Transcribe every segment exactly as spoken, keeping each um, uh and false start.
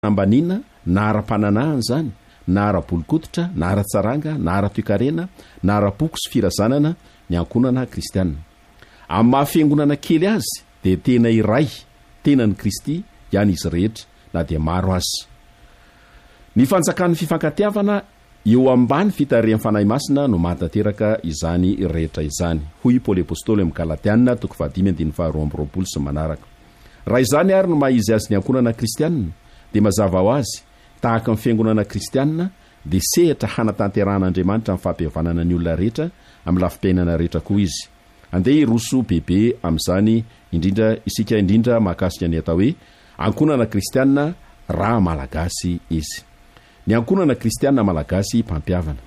ambanina na ara-pananahany zany na ara-bolikototra na ara-tsaranga na ara-toekarena na ara-poko sy firazanana ny ankonana kristianina. Amin'ny mahafiangonana kely azy dia tena iray tena ny Kristy ihany izy rehetra na dia maro azy. Ny fanjakan'ny fifankatiavana eo ambany fitarihan'ny fanahy masina no mahatanteraka izany rehetra izany. Hoy Paoly apôstôly amin'ny Galatiana toko faha dimy andininy faharoa amby roapolo sy manaraka. Raha izany ary no mahizy azy ny ankonana kristianina dia mazava ho azy tahaka ny fiangonana kristianina dia sehatra hanatanteran'Andriamanitra amin'ny fampihavanana ny olona rehetra amin'ny lafim-piainana rehetra koa izy. Andeha hiroso bebe amin'izany indrindra isika indrindra mahakasika ny atao hoe ankonana kristianina raha malagasy izy. Ny ankonana kristianina malagasy mpampiavana.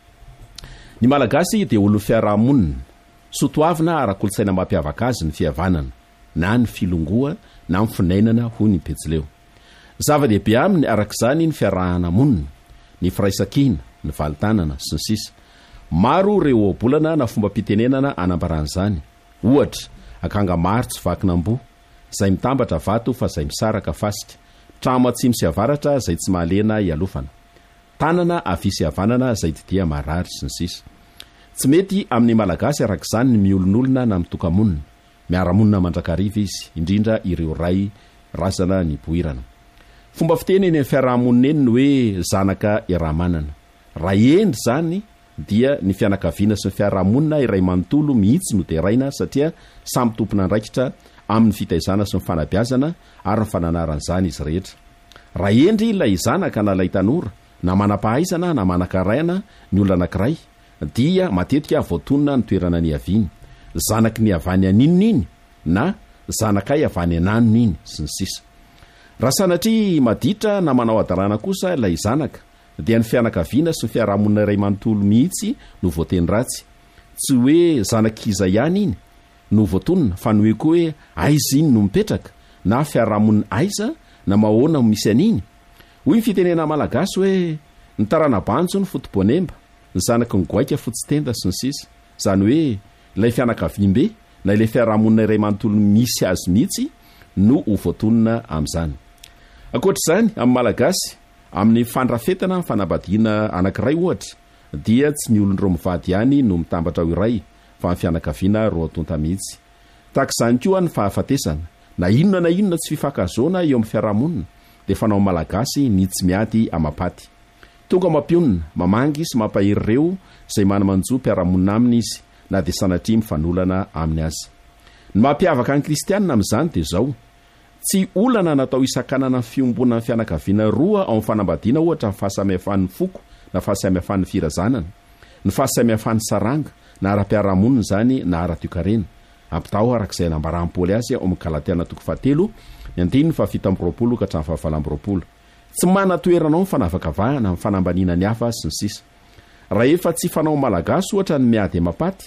Ny malagasy dia olo fiarahamonina, sotoavina ara-kolotsaina mampiavaka azy ny fihavanana na ny filongoa na ny finainana hoy ny Betsileo. Zava-dehibe aminy arak'izany ny fiarahana monina, ny firaisan-kina, ny valitanana sy ny sisa. Maro ireo ohabolana na fomba mpitenenana anambaran'izany. Ohatra, akanga maro tsy vakinam-bo, izay mitambatra vato fa izay misaraka fasika. Trano atsimo sy avaratra izay tsy mahalena ialofana. Tanana avisy havanana izay didia marary sy ny sisa. Tsy mety amin'ny malagasy arak'izany ny miolonolona na mitoka-monina. Miara-monina mandrakariva izy, indrindra ireo ray razana ny boirana. Fomba fiteny eny amin'ny fiarahamonina eny ny hoe zanaka iarahamanana. Raha endry zany dia ny fianakaviana sy ny fiarahamonina iray manontolo mihitsy no deraina satria samy tompona andraikitra amin'ny fitaizana sy ny fanabeazana ary ny fananaran'izany izy rehetra. Raha endry ilay zanaka na ilay tanora na manam-pahaizana na manan-karaina ny olona anankiray dia matetika voatonona ny toerana ny aviany. Zanaky ny avany aninona iny na zanakay avany ananona iny sy ny sisa. Raha sanatria maditra na manao adarana kosa ilay zanaka dia ny fianakaviana sy ny fiarahamonina iray manontolo mihitsy no voateny ratsy. Tsy hoe zanakiza ihany iny no voatonona fa ny hoe koa hoe aiza iny no mipetraka na fiarahamonina aiza na mahoana misy aniny. Hoy ny fitenena malagasy hoe ny tarana banjo ny fotoboanemba, ny zanaky ny goaika fotsy tenda sy ny sisa. Zany hoe ilay fianakaviam-be na ilay fiarahamonina iray manontolo misy azy mihitsy no ho voatonona amin'izany. Ankoatr'izany amin'ny malagasy amin'ny fandrafetana fanambadiana anankiray ohatra dia tsy ny olon-dro mivady ihany no mitambatra ho iray fa ny fianakaviana ro atonta mihitsy. Tahak'izany koa ny fahafatesana na inona na inona tsy fifankahazoana eo amin'ny fiarahamonina dia fanao malagasy ny tsy miady amapaty. Tonga mampionina mamangy sy mampahery ireo izay manamanjo mpiarahamonina aminy izy na dia sanatria mifanolana aminy azy. Ny mampiavaka ny kristianina amin'izany dia izao: tsy olana natao isan-kanana ny fiombonana ny fianakaviana roa ao amin'ny fanambadiana ohatra ny fahasamihafan'ny foko na fahasamihafan'ny firazanana, ny fahasamihafan'ny saranga na ara-piarahamonina zany na ara-toekarena. Ampitao arak'izay nambaran'i Paoly azy ao amin'ny Galatiana toko fahatelo ny andininy fahafito amby roapolo ka hatramin'ny fahavalo amby roapolo. Tsy mana-toerana ao ny fanavakavahana amin'ny fanambaniana ny hafa sy ny sisa. Raha efa tsy fanao malagasy ohatra ny miady amapaty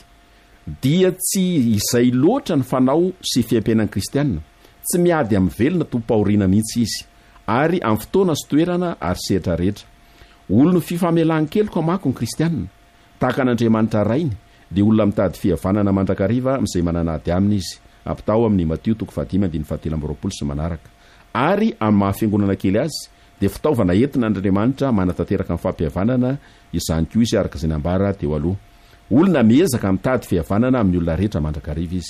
dia tsy izay loatra ny fanao sy fiampianan'ny kristianina. Tsy miady amin'ny velona tom-pahoriana mihitsy izy ary amin'ny fotoana sy toerana ary sehatra rehetra. Olona fifamelan keliko amako ny kristianina tahaka an'Andriamanitra rainy dia olona mitady fihavanana mandrakariva amin'izay mananady aminy izy. Ampitao amin'ny Matio toko fahadimy andininy fahatelo amby roapolo sy manaraka. Ary amin'ny mahafiangonana kely azy dia fitaovana entina Andriamanitra manatanteraka amin'ny fampihavanana izany koa izy araka izay nambara teo aloha. Olona miezaka mitady fihavanana amin'ny olona rehetra mandrakariva izy.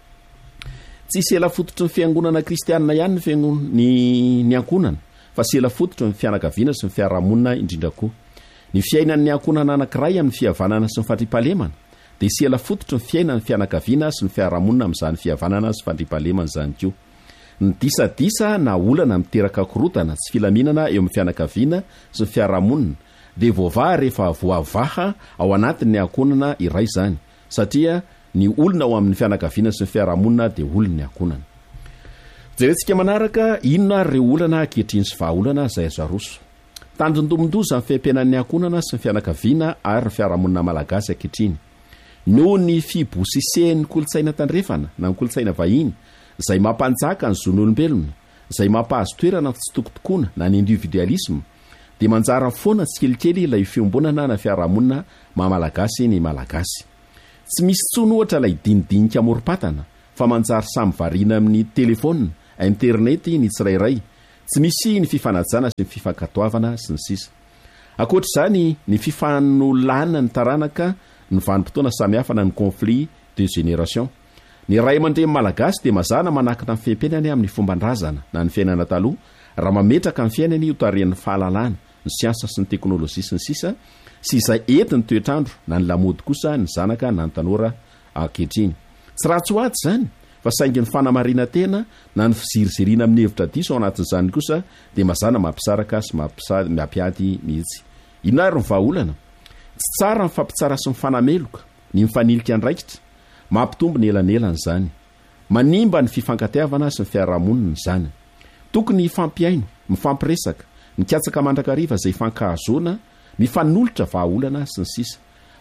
Tsy sela fototry ny fiangonana kristianina ihany ny fiangon- ny, ny ankonana fa sela fototry ny fianakaviana sy ny fiarahamonina indrindra koa. Ny fiainan'ny ankonana anankiray amin'ny fihavanana sy ny fandriampahalemana dia sela fototry ny fiainan'ny fianakaviana sy ny fiarahamonina amin'izany fihavanana sy fandriampahalemana izany koa. Ny disadisa na olana miteraka korotana tsy filaminana eo amin'ny fianakaviana sy ny fiarahamonina dia voavaha rehefa voavaha ao anatin'ny ankonana iray zany satria ny olona ao amin'ny fianakaviana sy ny fiarahamonina dia olony ankonana. Jerentsika manaraka inona ary ireo olana ankehitriny sy vahaolana izay azo aroso. Tandrondom-doza amin'ny fiampianan'ny ankonana sy ny fianakaviana ary ny fiarahamonina malagasy ankehitriny. Noho ny fibosisehan'ny kolotsaina tandrefana na ny kolotsaina vahiny izay mampanjaka ny zon'olombelona, izay mampahazo toerana tsy tokotokoana na ny individualisme, dia manjara foana tsikelikely ilay fiombonana na fiarahamonina mahamalagasy ny malagasy. Tsy misy tsony ohatra ilay dinidinika amorom-patana fa manjary samy variana amin'ny telefônina, internety ny tsirairay tsy misy ny fifanajana sy ny fifankatoavana sy ny sisa. Akoatra izany ny fifanolana ny taranaka ny vanim-potoana samihafa na ny conflit de génération. Ny ray aman-dreny malagasy dia mazana manakina amin'ny fiainany amin'ny fomban-drazana na ny fiainana taloha raha mametraka amin'ny fiainany io tarian'ny fahalalana, ny siansa sy ny teknôlôjia sy ny sisa sy izay enti ny toetrandro na ny lamody kosa ny zanaka na ny tanora ankehitriny. Tsy ratsy ho aty izany fa saingy ny fanamarina tena na ny fizirizirina amin'ny hevitra diso ao anatin'izany kosa dia mazana mampisaraka sy mampiady mihitsy. Inona ary ny vahaolana? Tsy tsara ny fampitsara sy ny fanameloka, ny mifanilika andraikitra, mampitombo ny elanelana izany. Manimba ny fifankatiavana sy ny fiarahamonina izany. Tokony fampiaino, mifampiresaka, mikatsaka mandrakariva izay fankahazoana, mifanolotra vahaolana sy ny sisa.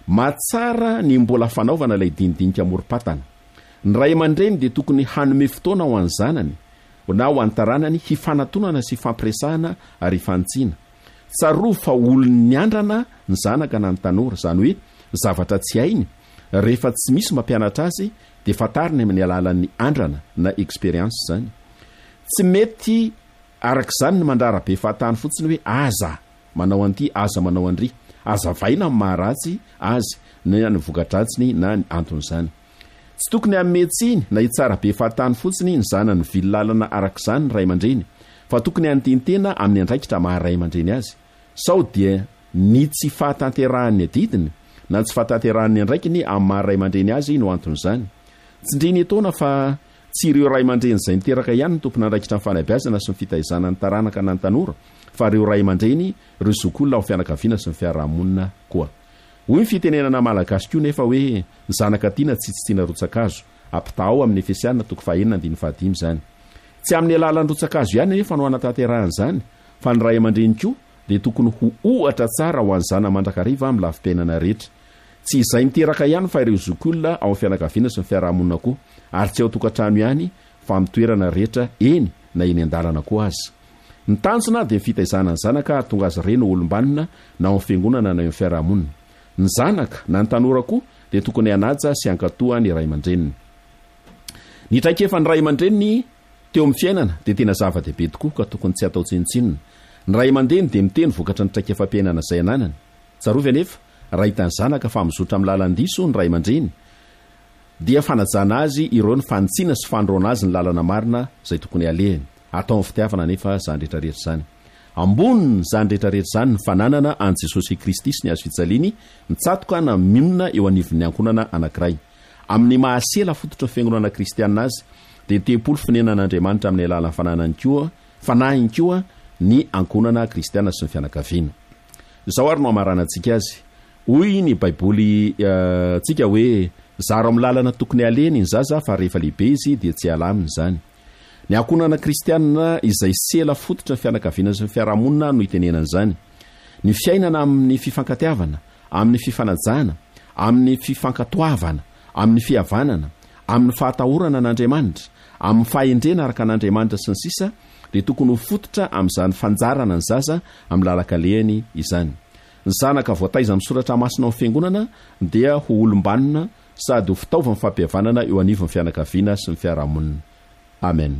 Matsara ny mbola fanaovana ilay dinidinika morom-patana. Ny ray aman-dreny dia tokony hanome fotoana ho an'ny zanany na ho an'ny taranany hifanantonana sy fampiresahana ary hifantsiana. Tsaroa fa olon'ny andrana ny zanaka na ny tanora, izany hoe zavatra tsy hainy rehefa tsy misy mampianatra azy dia fantariny amin'ny alalan'ny andrana na expérience izany. Tsy mety arak'izany ny mandrarabe fahatany fotsiny hoe aza manao an'ity, aza manao andry, aza vaina amin'ny maharatsy azy na ny vokadratsiny na ny anton'izany. Tsy tokony hametsiny na hitsara be fahatany fotsiny ny zanany vily lalana arak'izany ny ray aman-dreny, fa tokony hanoteny-tena amin'ny andraikitra maharay aman-dreny azy. Sao dia ny tsy fahatanterahany adidiny na tsy fahatanterahany andraikiny amin'ny maharay aman-dreny azy no anton'izany. Tsy ndreny etaona fa tsy ireo ray aman-dreny izay niteraka ihany ny tompony andraikitra ny fanabeazana sy ny fitaizana ny taranaka na ny tanora, fa ireo ray aman-dreny, ireo zokolona ao fianakaviana sy ny fiarahamonina koa. Hoy ny fitenenana malagasy koa nefa hoe ny zanaka tiana tsy tsy tiana rotsakazo, ampitao amin'ny Efesiana toko fahaenina andiny fahadimy izany. Tsy amin'ny alalan'ny rotsakazo ihany nefa no anatanterahana izany, fa ny ray aman-dreny koa dia tokony ho ohatra tsara ho an'ny zana mandrakariva amin'ny lafim-piainana rehetra. Tsy izay miteraka ihany fa ireo zokolona ao fianakaviana sy ny fiarahamonina koa, ary tsy ao tokantrano ihany fa amin'ny toerana rehetra eny na eny an-dalana koa azy. Ny tanjona dia fitaizana ny zanaka ary tonga azy ireny olombanina na ao amin'ny fiangonana na eo amin'ny fiarahamonina. Ny zanaka na ny tanora koa dia tokony hanaja sy hankatoa ny ray aman-dreniny. Ny traikefa ny ray aman-dreniny teo amin'ny fiainana dia tena zava-dehibe tokoa ka tokony tsy atao tsinitsinina. Ny ray aman-dreny dia miteny vokatra ny traikefa-piainana izay ananany. Tsarovy anefa raha hitany zanaka fa mizotra amin'ny lalan-diso ny ray aman-dreny dia fanajana azy ireo ny fantsiana sy fandroana azy ny lalana marina izay tokony alehany. Atao amin'ny fitiavana nefa izany rehetrarehetra izany. Amboniny izany rehetrarehetra izany ny fananana an' Jesosy Kristy sy ny azo fijaliany mitsatoka na minona eo anivon'ny ankonana anankiray. Amin'ny mahasela fototra ny fiangonana kristianina azy dia tempolo fonenan'Andriamanitra amin'ny alalan'ny fananany koa, fanahiny koa ny ankonana kristiana sy ny fianakaviana. Izao ary no amarana antsika azy. Hoy ny baiboly uh, tsika hoe zaro amin'ny lalana tokony aleny ny zaza fa rehefa lehibe izy dia tsy alaminy izany. Ny ankonana kristianina izay sela fototra ny fianakaviana sy ny fiarahamonina no itenenana izany. Ny fiainana amin'ny fifankatiavana, amin'ny fifanajana, amin'ny fifankatoavana, amin'ny fihavanana, amin'ny fahatahorana an'Andriamanitra, amin'ny fahendrena araka an'Andriamanitra sy ny sisa dia tokony ho fototra amin'izany fanjarana ny zaza amin'ny lalakalehany izany. Ny zanaka voataiza amin'ny soratra masina amin'ny fiangonana dia ho olombanina sady ho fitaovana fampihavanana eo anivon'ny fianakaviana sy ny fiarahamonina. Amen.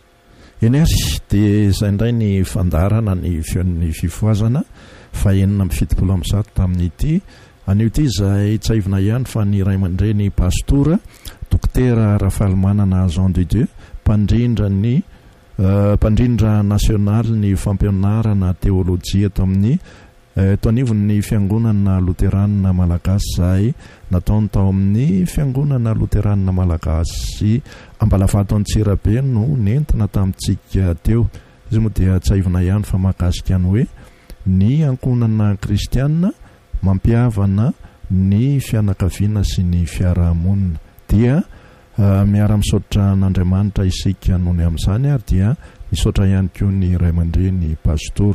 Eny ary dia izay indray ny fandarana ny feon'ny fifoazana fa enina amby fitopolo amby zato tamin'ity anio ity izay tsaivina ihany fa ny ray aman-dreny pastora dokotera Rafalimanana Jean de Dieu mpandrindra ny uh, mpandrindra nasionaly ny fampianarana teolojia eto amin'ny eto anivon'ny fiangonana loteranina malagasy izay nataony tao amin'ny fiangonana loteranina malagasy Ambalafato Antsirabe no nentina tamintsika teo. Izy moa dia tsaivina ihany fa mahakasika ny hoe ny ankonana kristianina mampiavana ny fianakaviana sy ny fiarahamonina dia uh, miara misaotra n'Andriamanitra isika noho ny amin'izany ary dia misaotra ihany koa ny ray aman-dreny pastora.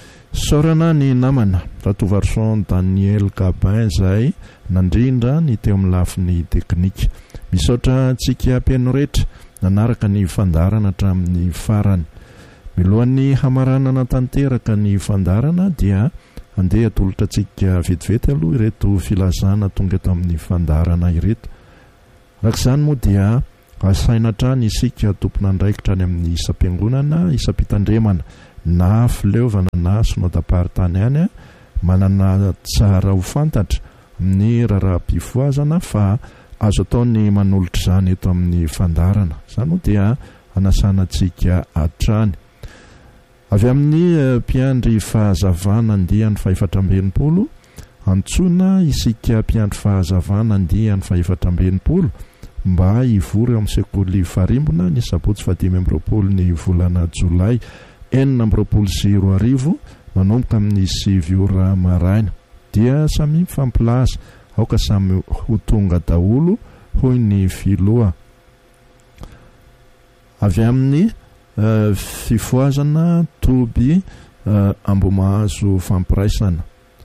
Saorana ny namana Ratovarson Daniel Gabin izay nandrindra ny teo amin'ny lafin'ny teknika. Misaotra tsika mpiaino rehetra nanaraka ny fandarana hatramin'ny farany. Milohan'ny hamaranana tanteraka ny fandarana dia andeha atolotra tsika vetivety aloha ireto filazana tonga eto amin'ny fandarana ireto. Rak'izany moa dia asainatrany isika tompona andraikitra any amin'ny isam-piangonana isam-pitandremana na fileovana na synodam-paharitany any manana tsara ho fantatra amin'ny raharaham-pifoazana fa azo ataony manolotra izany eto amin'ny fandarana. Izany ho dia anasanantsika hatrany. Avy amin'ny mpiandry fahazavana andiany fahaefatra ambenipolo, antsoina isika mpiandry fahazavana andiany fahaefatra ambenipolo mba hivory amin'ny sekoly farimbona ny sabotsy fadimy amby roapolo ny volana jolay enina amby roapolo sy roa arivo manomboka amin'ny sivy ora maraina. Dia samy mifampilaza aoka samy ho tonga daholo hoy ny filoha. Avy amin'ny uh, fifoazana toby uh, ambomahazo fampiraisana.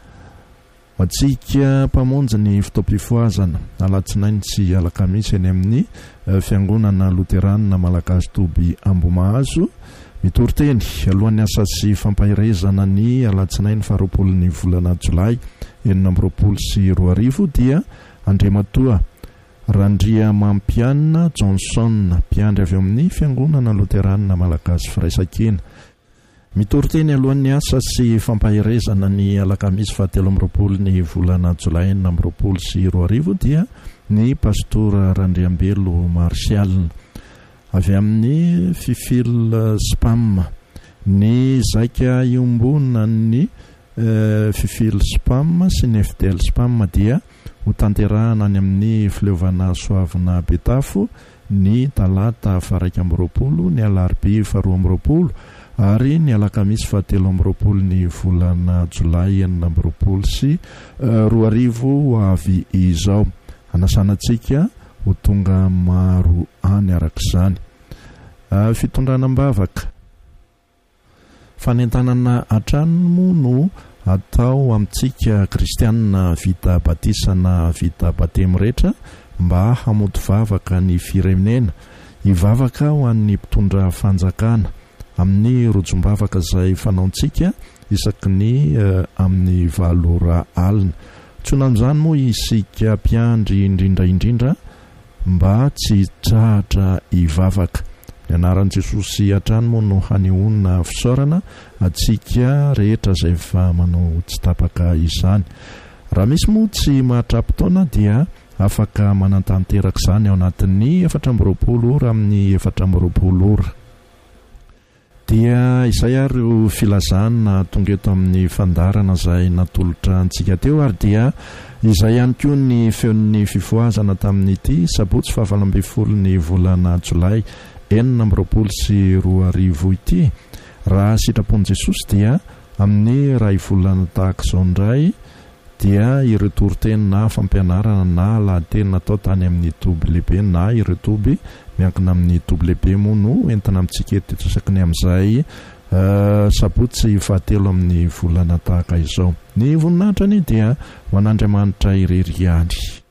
Matsika mpamonjy ny fotoam-pifoazana alatsinainy sy alakamisy eny amin'ny uh, fiangonana loteranina malagasy toby ambomahazo mitoroteny alohan'ny asa sy fampahirezana ny alatsinainy faharoapolo ny volana jolay enina amby roapolo sy roa arivo dia Andriamatoa Randria Mampianina Johnson mpiandry avy amin'ny fiangonana loteranina malagasy firaisakena mitoroteny alohan'ny asa sy fampahirezana ny alakamisy fahatelo amby roapolo ny volana jolay enina amby roapolo sy roa arivo dia ny pastora Randriambelo Marsial. Avy amin'ny fifil spam ny zaika iombona ny uh, fifil spam sy ny F D L spam dia ho tanterahana any amin'ny fileovana soavina Betafo ny talata faraika amby roapolo ny alarobia faharoa amby roapolo ary ny alakamisy fahatelo amby roapolo ny volana jolay enina amby roapolo sy uh, roa arivo avy izao. Anasanantsika ho tonga maro any arak'izany. Uh, fitondranam-bavaka fanentanana hatrano no atao amintsika kristianina vita batisana vita batemo rehetra mba hamoto vavaka ny firenena hivavaka ho an'ny mpitondra fanjakana amin'ny rojom-bavaka izay fanaontsika isaky ny uh, amin'ny valora alina. Tsonan'izany moa isika mpiandry indrindraindrindra mba tsy trahatra hivavaka. Ny anaran'i Jesosy hatrany moa no hanehoana fisaorana atsika rehetra izay efa manao tsy tapaka izany. Raha misy moa tsy mahatrapitaona dia afaka manantanteraka izany ao anatin'ny efatra amby roapolo ora amin'ny efatra amby roapolo ora. Dia izay ary ho filazana tonga eto amin'ny fandarana izay natolotra antsika teo ary dia izay ihany koa ny feon'ny fifoazana tamin'ity sabotsy fahavalo ambin'ny folo ny volana jolay enina amby roapolo sy roa arivo ity. Raha sitrapon'i Jesosy dia amin'ny ray volana tahaka izao indray dia ireo toriteny na fampianarana na lahateny natao tany amin'ny toby lehibe na ireo toby miankina amin'ny toby lehibe moa no entina amintsika eto isaky ny amin'izay uh, sabotsy fahatelo amin'ny volana tahaka izao. Ny voninahitrany dia ho an'Andriamanitra irery ihany.